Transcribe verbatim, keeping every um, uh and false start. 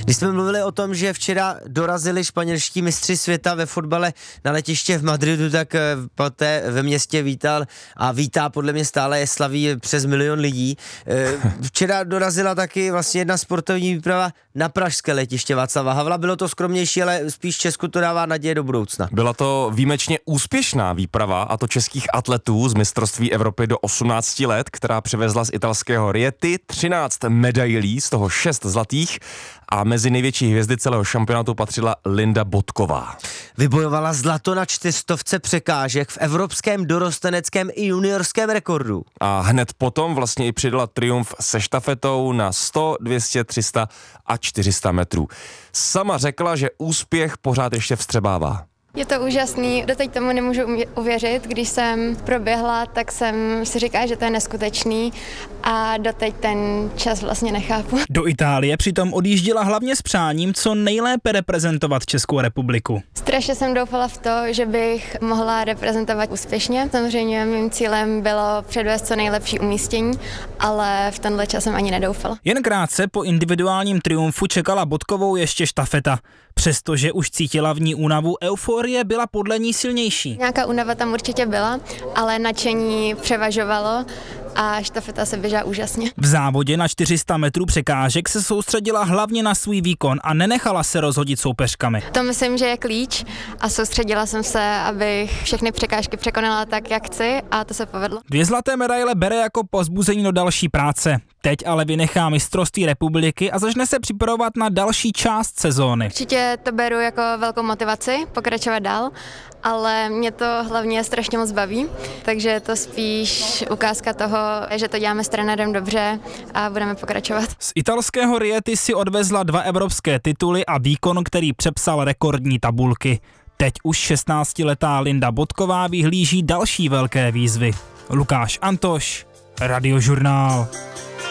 Když jsme mluvili o tom, že včera dorazili španělští mistři světa ve fotbale na letiště v Madridu, tak poté ve městě vítal a vítá podle mě stále je slaví přes milion lidí. Včera dorazila taky vlastně jedna sportovní výprava na pražské letiště Václava Havla. Bylo to skromnější, ale spíš Česku to dává naděje do budoucna. Byla to výjimečně úspěšná výprava, a to českých atletů z mistrovství Evropy do osmnácti let, která přivezla z italského Riety třináct medailí, z toho šest zlatých, a mezi největší hvězdy celého šampionátu patřila Linda Botková. Vybojovala zlato na čtyřstovce překážek v evropském dorosteneckém i juniorském rekordu. A hned potom vlastně i přidala triumf se štafetou na sto, dvě stě, tři sta a čtyři sta metrů. Sama řekla, že úspěch pořád ještě vstřebává. Je to úžasný, doteď tomu nemůžu uvěřit, když jsem proběhla, tak jsem si říkala, že to je neskutečný a doteď ten čas vlastně nechápu. Do Itálie přitom odjížděla hlavně s přáním, co nejlépe reprezentovat Českou republiku. Strašně jsem doufala v to, že bych mohla reprezentovat úspěšně. Samozřejmě mým cílem bylo předvést co nejlepší umístění, ale v tenhle čas jsem ani nedoufala. Jen krátce po individuálním triumfu čekala Botkovou ještě štafeta. Přestože už cítila v ní únavu, euforie byla podle ní silnější. Nějaká únava tam určitě byla, ale nadšení převažovalo a štafeta se běžela úžasně. V závodě na čtyři sta metrů překážek se soustředila hlavně na svůj výkon a nenechala se rozhodit soupeřkami. To myslím, že je klíč a soustředila jsem se, abych všechny překážky překonala tak, jak chci, a to se povedlo. Dvě zlaté medaile bere jako povzbuzení do další práce. Teď ale vynechá mistrovství republiky a začne se připravovat na další část sezóny. Určitě to beru jako velkou motivaci pokračovat dál, ale mě to hlavně strašně moc baví, takže je to spíš ukázka toho, že to děláme s trenérem dobře a budeme pokračovat. Z italského Riety si odvezla dva evropské tituly a výkon, který přepsal rekordní tabulky. Teď už šestnáctiletá Linda Botková vyhlíží další velké výzvy. Lukáš Antoš, Radiožurnál.